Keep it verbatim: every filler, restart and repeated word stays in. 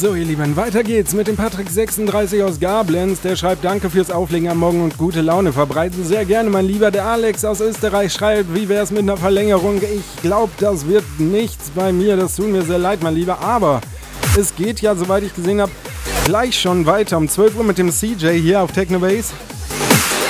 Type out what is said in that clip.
So ihr Lieben, weiter geht's mit dem Patrick sechsunddreißig aus Gablenz. Der schreibt, danke fürs Auflegen am Morgen und gute Laune verbreiten. Sehr gerne, mein Lieber. Der Alex aus Österreich schreibt, wie wär's mit einer Verlängerung? Ich glaube, das wird nichts bei mir. Das tut mir sehr leid, mein Lieber. Aber es geht ja, soweit ich gesehen habe, gleich schon weiter um zwölf Uhr mit dem C J hier auf Technobase.